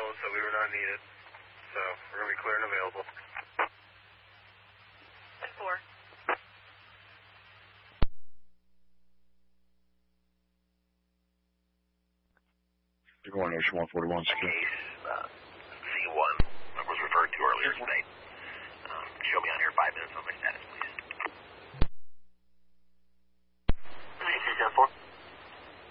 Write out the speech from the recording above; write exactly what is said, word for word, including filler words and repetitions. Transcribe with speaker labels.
Speaker 1: told us that we were not needed. So we're going to be clear and available.
Speaker 2: Four.
Speaker 3: You're going Ocean one forty-one, secure.
Speaker 1: Case